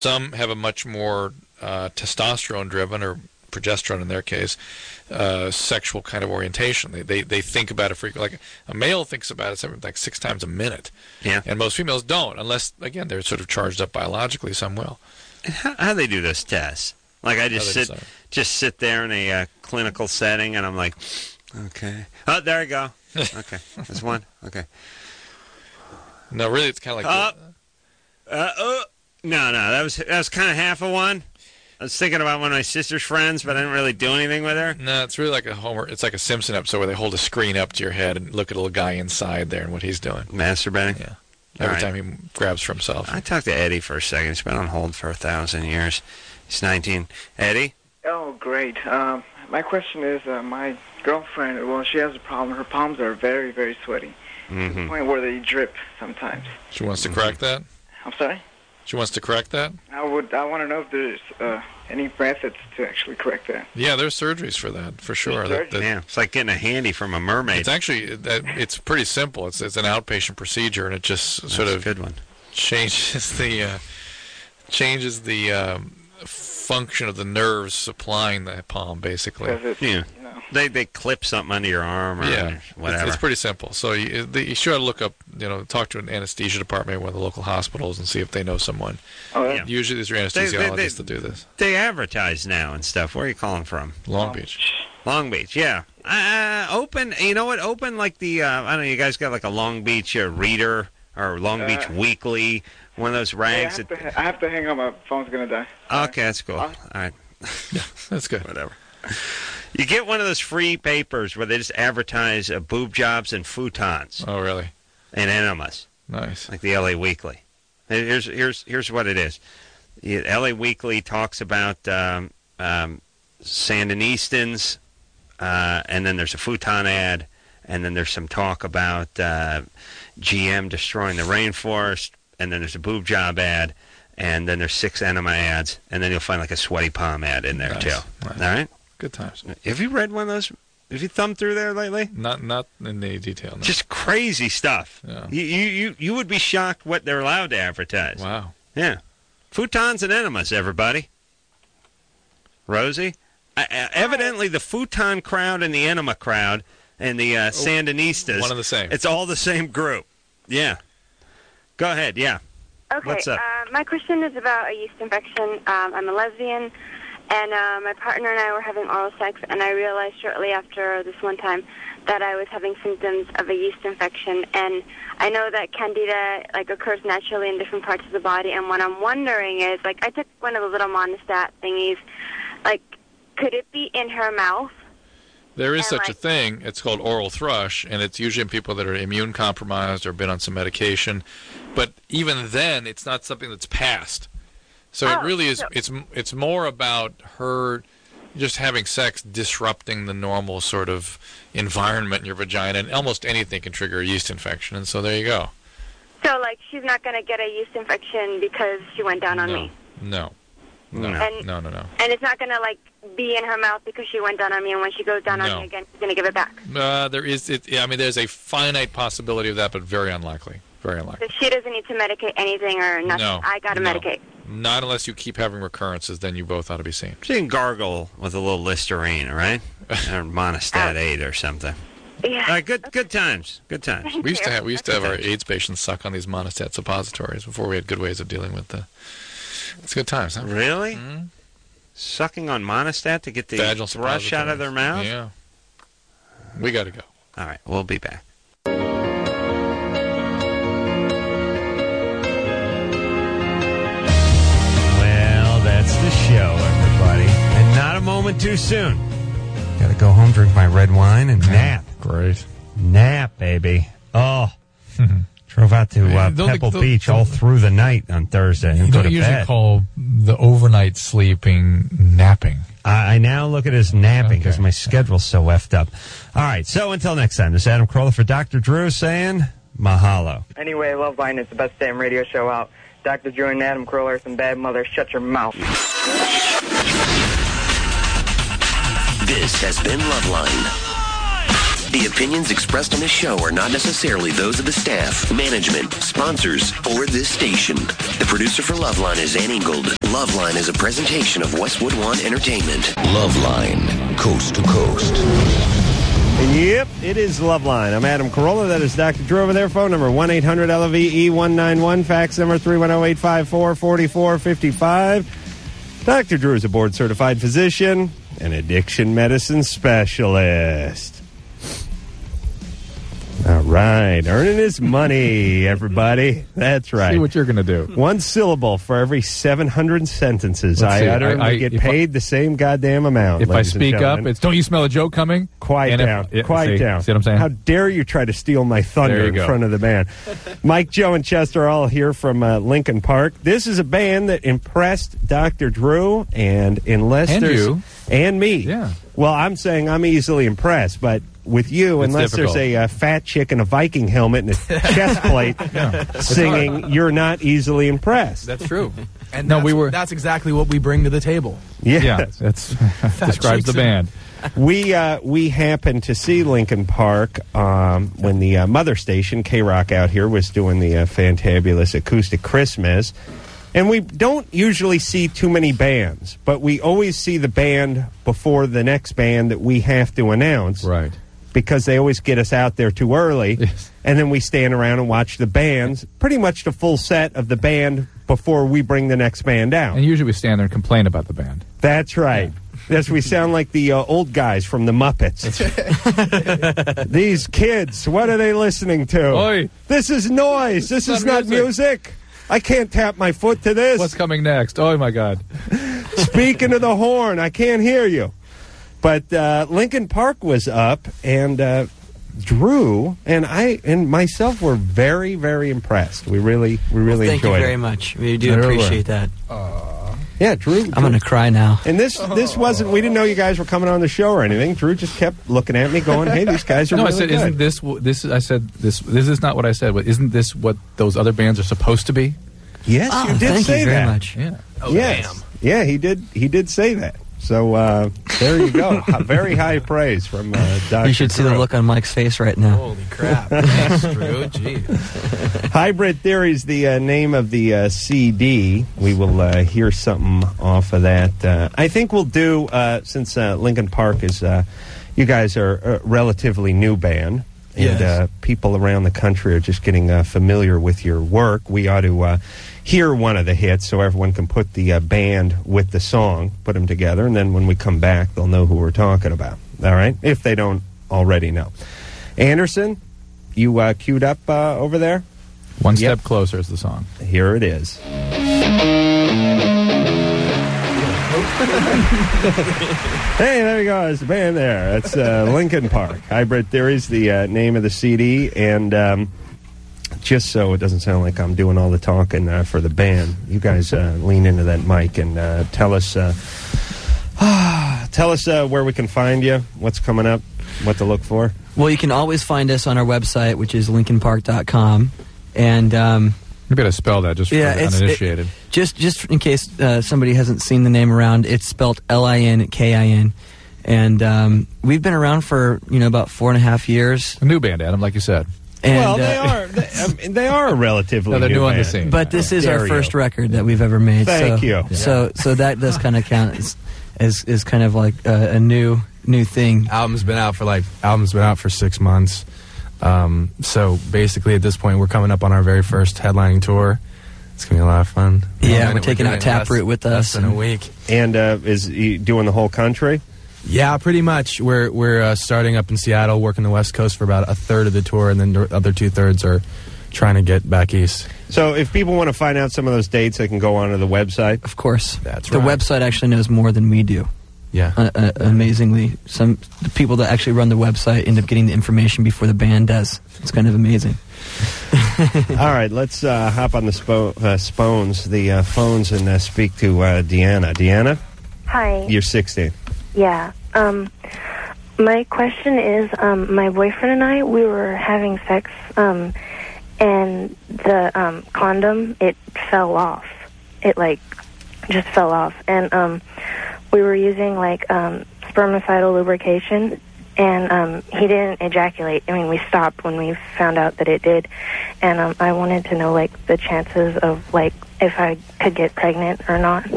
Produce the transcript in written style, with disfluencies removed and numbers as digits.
Some have a much more testosterone-driven, or progesterone in their case, sexual kind of orientation. They think about it frequently. Like a male thinks about it something like 6 times a minute. Yeah. And most females don't, unless, again, they're sort of charged up biologically. Some will. And how do they do those tests? Like I just sit there in a clinical setting, and I'm like, okay. Oh, there I go. Okay, there's one. Okay. No, really, it's kind of like... No, that was kind of half of one. I was thinking about one of my sister's friends, but I didn't really do anything with her. No, it's really like it's like a Simpson episode where they hold a screen up to your head and look at a little guy inside there and what he's doing. Masturbating? Yeah. Every time he grabs for himself. I talked to Eddie for a second. He's been on hold for 1,000 years. He's 19. Eddie? Oh, great. My question is, my girlfriend, well, she has a problem. Her palms are very, very sweaty. To the point where they drip sometimes. She wants to correct that? I'm sorry? She wants to correct that? I want to know if there's any methods to actually correct that. Yeah, there's surgeries for that, for sure. Yeah, it's like getting a handy from a mermaid. It's actually, it's pretty simple. It's an outpatient procedure, and it just sort of good one. changes the function of the nerves supplying the palm, basically. Yeah. They clip something under your arm or whatever. It's pretty simple. So you should look up, talk to an anesthesia department at one of the local hospitals and see if they know someone. Oh, yeah. Usually there's your anesthesiologist to do this. They advertise now and stuff. Where are you calling from? Long Beach. Long Beach, yeah. Open, you know what? Open like the, I don't know, you guys got like a Long Beach Reader or Long Beach Weekly, one of those rags. I have to hang up. My phone's going to die. Okay, that's cool. All right. Yeah, that's good. Whatever. You get one of those free papers where they just advertise boob jobs and futons. Oh, really? And enemas. Nice. Like the LA Weekly. Here's what it is. LA Weekly talks about Sandinistans, and then there's a futon ad, and then there's some talk about GM destroying the rainforest, and then there's a boob job ad, and then there's 6 enema ads, and then you'll find like a sweaty palm ad in there, too. Nice. All right? Good times. Have you read one of those? Have you thumbed through there lately? Not in any detail, no. Just crazy stuff. Yeah. You would be shocked what they're allowed to advertise. Wow. Yeah. Futons and enemas, everybody. Rosie? Evidently, the futon crowd and the enema crowd and the Sandinistas. One and the same. It's all the same group. Yeah. Go ahead, yeah. Okay. What's up? My question is about a yeast infection. I'm a lesbian, and my partner and I were having oral sex, and I realized shortly after this one time that I was having symptoms of a yeast infection. And I know that candida occurs naturally in different parts of the body, and what I'm wondering is, I took one of the little Monistat thingies, could it be in her mouth? There is such a thing. It's called oral thrush, and it's usually in people that are immune compromised or been on some medication. But even then, it's not something that's passed. So it really is. It's more about her just having sex disrupting the normal sort of environment in your vagina, and almost anything can trigger a yeast infection. And so there you go. So she's not going to get a yeast infection because she went down on me. No. No. And it's not going to be in her mouth because she went down on me, and when she goes down on me again, she's going to give it back. There's a finite possibility of that, but very unlikely. Very unlikely. So she doesn't need to medicate anything or nothing. No. I got to medicate. Not unless you keep having recurrences, then you both ought to be seen. She can gargle with a little Listerine, all right? Or Monistat 8 or something. Yeah. All right, good times. Good times. We used to have our AIDS patients suck on these Monistat suppositories before we had good ways of dealing with the. It's good times, huh? Really? Mm-hmm. Sucking on Monistat to get the vaginal thrush out of their mouth? Yeah. We got to go. All right, we'll be back. That's the show, everybody. And not a moment too soon. Got to go home, drink my red wine, and nap. Great. Nap, baby. Oh. Drove out to Pebble Beach all through the night on Thursday. You don't usually call the overnight sleeping napping. I now look at it as napping because my schedule's so effed up. All right, so until next time, this is Adam Carolla for Dr. Drew saying mahalo. Anyway, Loveline is the best damn radio show out. Dr. Drew and Adam Carolla are some bad mothers. Shut your mouth. This has been Loveline. The opinions expressed on this show are not necessarily those of the staff, management, sponsors, or this station. The producer for Loveline is Ann Ingold. Loveline is a presentation of Westwood One Entertainment. Loveline, coast to coast. Yep, it is Loveline. I'm Adam Carolla. That is Dr. Drew over there. Phone number 1-800-LOVE-191. Fax number 310-854-4455. Dr. Drew is a board-certified physician and addiction medicine specialist. All right, earning his money, everybody. That's right. See what you're going to do. One syllable for every 700 sentences I utter, and I get paid the same goddamn amount. If I speak up, it's don't you smell a joke coming? Quiet down. Quiet down. See what I'm saying? How dare you try to steal my thunder in front of the band? Mike, Joe, and Chester are all here from Lincoln Park. This is a band that impressed Dr. Drew, and unless and there's... you. And me. Yeah. Well, I'm saying I'm easily impressed, but with you, unless there's a fat chick in a Viking helmet and a chest plate singing, you're not easily impressed. That's true. And that's exactly what we bring to the table. Yeah, that's describes the band. We happened to see Lincoln Park when the mother station, K-Rock out here, was doing the fantabulous acoustic Christmas. And we don't usually see too many bands, but we always see the band before the next band that we have to announce. Right. Because they always get us out there too early, and then we stand around and watch the bands, pretty much the full set of the band before we bring the next band out. And usually we stand there and complain about the band. That's right. Yes, we sound like the old guys from the Muppets. These kids, what are they listening to? Oi. This is noise. This is not music. I can't tap my foot to this. What's coming next? Oh, my God. Speak into the horn. I can't hear you. But Lincoln Park was up, and Drew and I and myself were very, very impressed. We really enjoyed it. Thank you very much. We do appreciate that. Yeah, Drew. I'm going to cry now. And this wasn't, we didn't know you guys were coming on the show or anything. Drew just kept looking at me going, hey, these guys are really I said, good. Isn't this, I said, this is not what I said, but isn't this what those other bands are supposed to be? Yes, you did say that. Thank you very much. Yeah. Oh, yes. damn. Yeah, he did say that. So there you go. Very high praise from Dr. You should see the look on Mike's face right now. Holy crap. Thanks, Drew. Jeez. Hybrid Theory is the name of the CD. We will hear something off of that. I think we'll do, since Lincoln Park is, you guys are a relatively new band, and people around the country are just getting familiar with your work. We ought to hear one of the hits so everyone can put the band with the song, put them together, and then when we come back, they'll know who we're talking about. All right? If they don't already know. Anderson, you queued up over there? One Step Closer is the song. Here it is. Hey, there you go. There's the band there. That's Lincoln Park. Hybrid Theory is the name of the CD, and just so it doesn't sound like I'm doing all the talking for the band, you guys lean into that mic and tell us where we can find you, what's coming up, what to look for. Well, you can always find us on our website, which is lincolnpark.com. And you better spell that just for the uninitiated. Just in case somebody hasn't seen the name around, it's spelled Linkin. And we've been around for about 4.5 years. A new band, Adam, like you said. And, well, they are a relatively they're new on band. the scene. But this is our first record that we've ever made. Thank you. So that does kind of count as kind of like a new thing. Album's been out for 6 months. So basically, at this point, we're coming up on our very first headlining tour. It's gonna be a lot of fun. Yeah, we're taking out Taproot with us in a week. And is he doing the whole country? Yeah, pretty much. We're starting up in Seattle, working the West Coast for about a third of the tour, and then the other 2/3 are trying to get back east. So if people want to find out some of those dates, they can go onto the website? Of course. That's right. The right. website actually knows more than we do. Yeah. Amazingly. The people that actually run the website end up getting the information before the band does. It's kind of amazing. All right, let's hop on the phones, and speak to Deanna. Deanna? Hi. You're 16. Yeah. My question is, my boyfriend and I, we were having sex, and the condom, it fell off. It, just fell off. And we were using, spermicidal lubrication, and he didn't ejaculate. I mean, we stopped when we found out that it did, and I wanted to know, like, the chances of, like, if I could get pregnant or not.